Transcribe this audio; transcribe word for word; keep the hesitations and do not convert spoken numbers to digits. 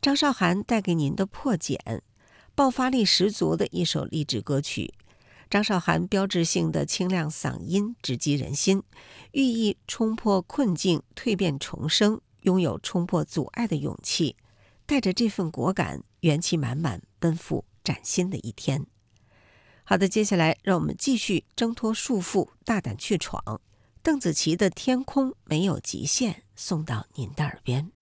张韶涵带给您的《破茧》，爆发力十足的一首励志歌曲。张韶涵标志性的清亮嗓音直击人心，寓意冲破困境、蜕变重生，拥有冲破阻碍的勇气，带着这份果敢，元气满满，奔赴崭新的一天。好的，接下来让我们继续挣脱束缚，大胆去闯。邓紫棋的《天空没有极限》送到您的耳边。